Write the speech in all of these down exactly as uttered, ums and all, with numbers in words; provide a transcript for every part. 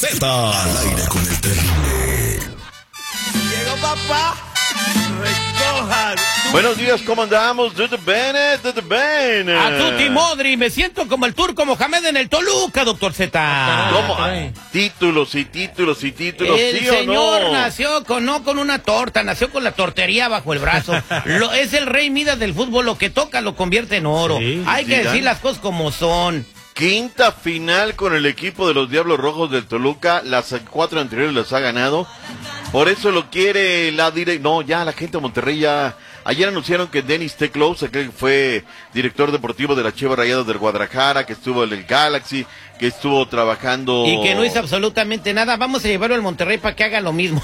Z al aire con el terrible. Llegó papá. Recojan. Buenos días, ¿cómo andamos? Tutti bene, tutti bene. A tutti modri, me siento como el turco Mohamed en el Toluca, doctor Z. ¿Cómo? Títulos y títulos y títulos, El ¿sí o señor no? nació con, no con una torta, nació con la tortería bajo el brazo. Lo, es el rey Midas del fútbol, lo que toca lo convierte en oro. Sí, Hay que Zidane. decir las cosas como son. Quinta final con el equipo de los Diablos Rojos del Toluca. Las cuatro anteriores las ha ganado. Por eso lo quiere la directa. No, ya la gente de Monterrey ya. Ayer anunciaron que Dennis Teclos, que fue director deportivo de las Chivas Rayadas del Guadalajara, que estuvo en el Galaxy, que estuvo trabajando. Y que no hizo absolutamente nada. Vamos a llevarlo al Monterrey para que haga lo mismo.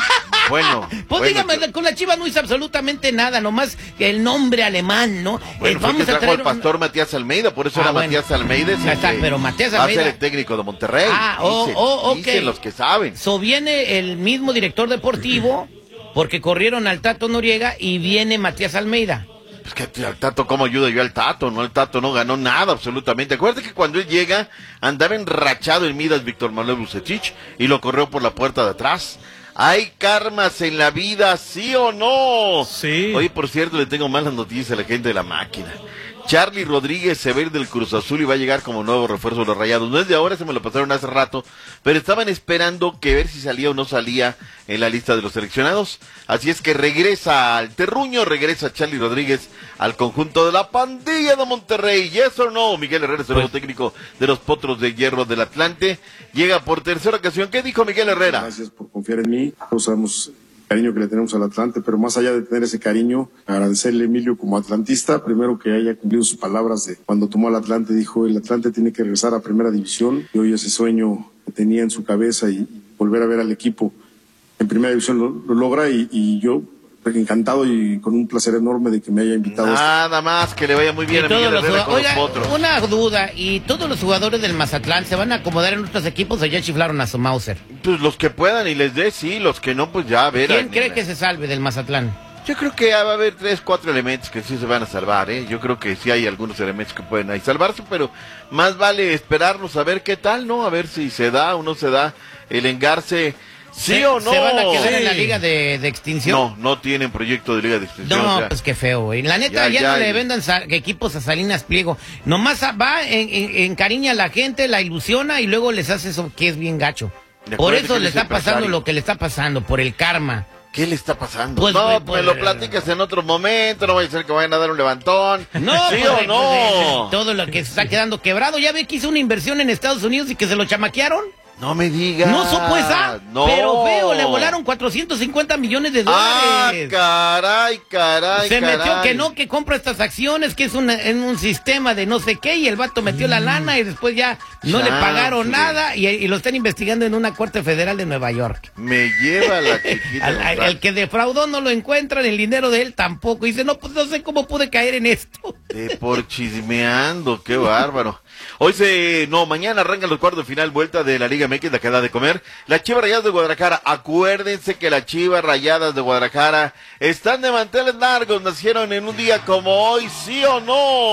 Bueno. Pues bueno, dígame, que... con la Chiva no hizo absolutamente nada, nomás el nombre alemán, ¿no? Bueno, eh, fue vamos que a trajo traer al pastor un... Matías Almeida, por eso Ah, era bueno. Matías Almeida. Ya está, pero Matías va a Almeida... ser el técnico de Monterrey. Ah, oh, dicen, oh, ok. dicen los que saben. So viene el mismo director deportivo, porque corrieron al Tato Noriega, y viene Matías Almeida. Pues que al Tato, ¿cómo ayuda yo al Tato? No, el Tato no ganó nada absolutamente. Acuérdate que cuando él llega, andaba enrachado en Midas Víctor Manuel Vucetich y lo corrió por la puerta de atrás. ¿Hay karmas en la vida, sí o no? Sí. Oye, por cierto, le tengo malas noticias a la gente de la máquina. Charlie Rodríguez se va a ir del Cruz Azul y va a llegar como nuevo refuerzo de los Rayados. No es de ahora, se me lo pasaron hace rato, pero estaban esperando que ver si salía o no salía en la lista de los seleccionados. Así es que regresa al terruño, regresa Charlie Rodríguez al conjunto de la pandilla de Monterrey. ¿Yes o no? Miguel Herrera es el nuevo técnico de los Potros de Hierro del Atlante. Llega por tercera ocasión. ¿Qué dijo Miguel Herrera? Gracias por confiar en mí. Todos sabemos el cariño que le tenemos al Atlante, pero más allá de tener ese cariño, agradecerle a Emilio como atlantista, primero que haya cumplido sus palabras de cuando tomó al Atlante, dijo el Atlante tiene que regresar a primera división, y hoy ese sueño que tenía en su cabeza y, y volver a ver al equipo en primera división lo, lo logra, y, y yo encantado y con un placer enorme de que me haya invitado. Nada más, que le vaya muy bien Y a todos Miguel los Herrera jugad- con Oiga, los Potros. una duda, ¿y todos los jugadores del Mazatlán se van a acomodar en otros equipos o ya chiflaron a su Mauser? Pues los que puedan y les dé, sí, los que no, pues ya a ver. ¿Quién a- cree que se salve del Mazatlán? Yo creo que va a haber tres, cuatro elementos que sí se van a salvar, ¿eh? Yo creo que sí hay algunos elementos que pueden ahí salvarse, pero más vale esperarnos a ver qué tal, ¿no? A ver si se da o no se da el engarce, ¿sí ¿Se- o no? ¿Se van a quedar Sí. en la liga de, de extinción? No, no tienen proyecto de liga de extensión. No, o sea, pues qué feo, güey. La neta, Ya, ya, ya, no le ya. vendan sa- equipos a Salinas Pliego. Nomás a- va, en, en- encariña a la gente, la ilusiona y luego les hace eso que es bien gacho. De Por acuerdo eso que le él es está pasando empresario. lo que le está pasando, por el karma. ¿Qué le está pasando? Pues, no, pues, me pues, lo platicas en otro momento, no vaya a ser que vayan a dar un levantón. No, ¿Sí pues, o pues, no? pues, todo lo que se está quedando quebrado. Ya ve que hizo una inversión en Estados Unidos y que se lo chamaquearon. No me digas. No supo esa, No. pero feo, le volaron cuatrocientos cincuenta millones de Ah, dólares. caray, caray, Se caray. metió que no, que compra estas acciones, que es una, en un sistema de no sé qué, y el vato metió la lana y después ya no le Chanfle. pagaron nada y, y lo están investigando en una corte federal de Nueva York. Me lleva la chiquita. Al, al- el que defraudó no lo encuentran, el dinero de él tampoco. Dice, no, pues no sé cómo pude caer en esto. De por chismeando, qué bárbaro. Hoy se, no, mañana arrancan los cuartos de final, vuelta de la Liga M X, la que da de comer. Las Chivas Rayadas de Guadalajara, acuérdense que las Chivas Rayadas de Guadalajara están de manteles largos, nacieron en un día como hoy, ¿sí o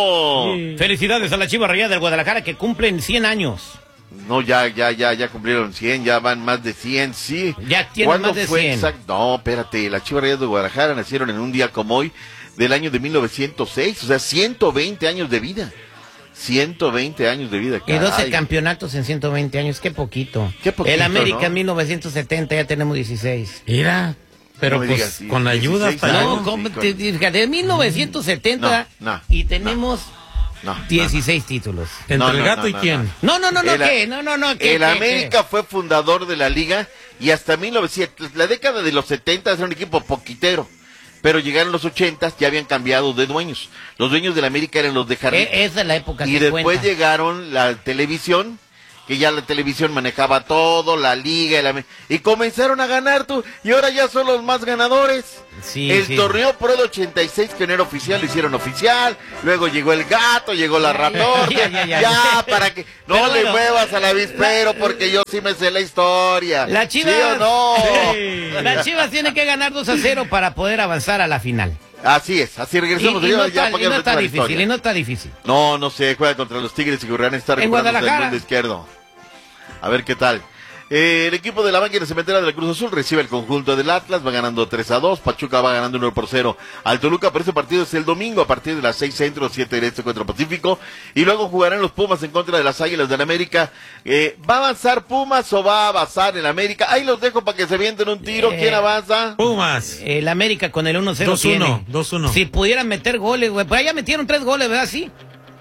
no? Felicidades a la Chiva Rayada del Guadalajara que cumplen cien años. No, ya, ya, ya, ya cumplieron cien, ya van más de cien, sí. Ya tienen ¿Cuándo más de fue cien. exact- No, espérate, las Chivas Rayadas de Guadalajara nacieron en un día como hoy del año de mil novecientos seis, o sea, ciento veinte años de vida. ciento veinte años de vida. Y doce caray. campeonatos en ciento veinte años, qué poquito. Qué poquito, El América ¿no? en mil novecientos setenta ya tenemos dieciséis. Mira, pero No me pues digas, sí, con ayuda dieciséis hasta años. No, sí, ¿cómo con- te- fíjate, de mil novecientos setenta No, no, y tenemos No, no, dieciséis títulos. entre No, el no, gato no, y no, quién. No, no, no, no, El- ¿qué? No, no, no, ¿qué? El qué, América fue fundador de la liga y hasta mil novecientos, la década de los setenta era un equipo poquitero, pero llegaron los ochentas, ya habían cambiado de dueños. Los dueños del América eran los de qué? Jardín. Eh, esa es la época Y que después cuenta. llegaron la televisión, que ya la televisión manejaba todo, la liga, la- y comenzaron a ganar tú, y ahora ya son los más ganadores. Sí, el sí. torneo Pro de ochenta y seis que no era oficial, lo hicieron oficial, luego llegó el gato, llegó la ratón, ya, ya, ya, ya. para que no Pero le bueno, muevas al avispero, la- porque yo sí me sé la historia. La Chivas, ¿Sí o no? Sí. Las Chivas tienen que ganar dos a cero para poder avanzar a la final. Así es, así Y, regresamos. y ya- no ya está, para y que no nos está cuente la difícil, historia. y no está difícil. No, no sé, juega contra los Tigres y Gurrián está En recuperándose del Guadalajara. mundo izquierdo. A ver qué tal. Eh, el equipo de la máquina cementera del Cruz Azul recibe el conjunto del Atlas, va ganando tres a dos, Pachuca va ganando uno por cero al Toluca, pero ese partido es el domingo a partir de las seis centro, siete del este, cuatro Pacífico, y luego jugarán los Pumas en contra de las Águilas del América. Eh, ¿Va a avanzar Pumas o va a avanzar el América? Ahí los dejo para que se vienten un tiro. ¿Quién avanza? Pumas. El América con el uno cero dos uno, tiene. dos uno. Si pudieran meter goles, güey. Pues ya metieron tres goles, ¿verdad? Sí.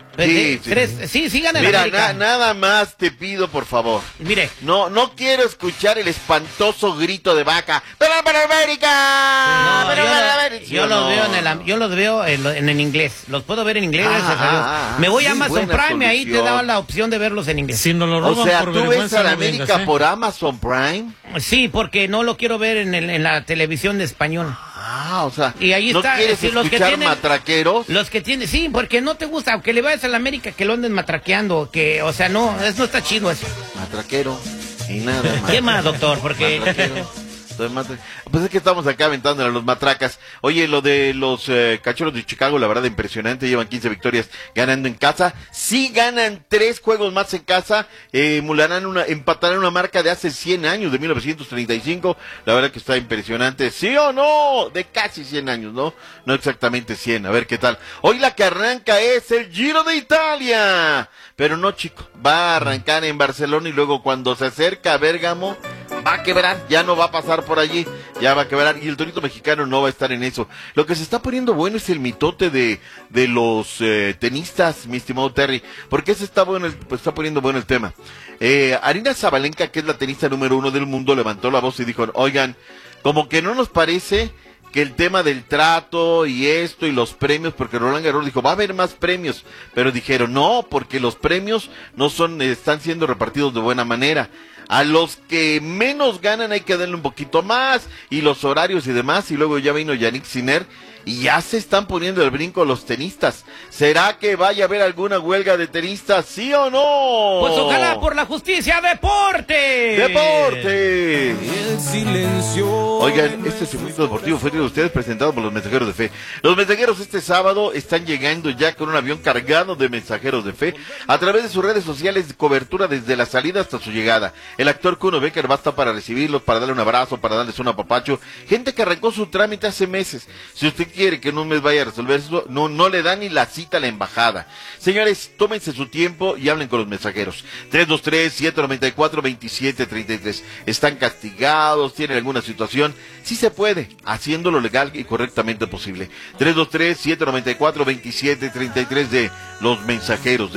Sí, sí. Tres, sí, sí gana el Mira, América. na- nada más te pido, por favor. Mire. No, no quiero escuchar el espantoso grito de vaca. ¡Pero para América! No, ¡Pero yo, para lo- América! ¿Sí yo o los no? veo en el, yo los veo en, lo- en el inglés. Los puedo ver en inglés. Ah, gracias a Dios. ah, ah, Me voy a muy Amazon buena Prime y ahí te solución. daban la opción de verlos en inglés. Si nos lo O roban sea, por ¿tú ves vergüenza, a la no América vengas, ¿eh? por Amazon Prime? Sí, porque no lo quiero ver en, el- en la televisión de español. Ah, o sea, Y ahí ¿no está, quieres sí, los que escuchar tienen- matraqueros? Los que tienen, sí, porque no te gusta, aunque le vayas a la América que lo anden matraqueando, que, o sea, no, es, no está chido eso. Matraquero y nada más. ¿Qué más, doctor? Porque Matraquero. Entonces, matra- Pues es que estamos acá aventándole a los matracas. Oye, lo de los eh, Cachorros de Chicago, la verdad, impresionante. Llevan quince victorias ganando en casa. Sí ganan tres juegos más en casa. Eh, emularán una, empatarán una marca de hace cien años, de mil novecientos treinta y cinco. La verdad que está impresionante. ¿Sí o no? De casi cien años, ¿no? No exactamente cien. A ver qué tal. Hoy la que arranca es el Giro de Italia. Pero no, chico. Va a arrancar en Barcelona y luego cuando se acerca a Bérgamo, va a quebrar, ya no va a pasar por allí, ya va a quebrar, y el torito mexicano no va a estar en eso. Lo que se está poniendo bueno es el mitote de, de los eh, tenistas, mi estimado Terry, porque se está bueno, el, pues está poniendo bueno el tema. Eh, Arina Zabalenka, que es la tenista número uno del mundo, levantó la voz y dijo, oigan, como que no nos parece que el tema del trato y esto y los premios, porque Roland Garros dijo, va a haber más premios, pero dijeron, no, porque los premios no son, están siendo repartidos de buena manera. A los que menos ganan hay que darle un poquito más, y los horarios y demás, y luego ya vino Yannick Sinner, y ya se están poniendo el brinco los tenistas. ¿Será que vaya a haber alguna huelga de tenistas, sí o no? pues ojalá por la justicia, deporte. ¡Deporte! El silencio. Oigan, este segmento deportivo fue de ustedes presentado por los mensajeros de fe. Los mensajeros este sábado están llegando ya con un avión cargado de mensajeros de fe a través de sus redes sociales de cobertura desde la salida hasta su llegada. El actor Kuno Becker basta para recibirlos, para darle un abrazo, para darles un apapacho. Gente que arrancó su trámite hace meses. Si usted quiere que en un mes vaya a resolver eso, no, no le da ni la cita a la embajada. Señores, tómense su tiempo y hablen con los mensajeros. tres dos tres, siete nueve cuatro, dos siete tres tres. ¿Están castigados? ¿Tienen alguna situación? Sí se puede, haciéndolo legal y correctamente posible. tres dos tres, siete nueve cuatro, dos siete tres tres de los mensajeros de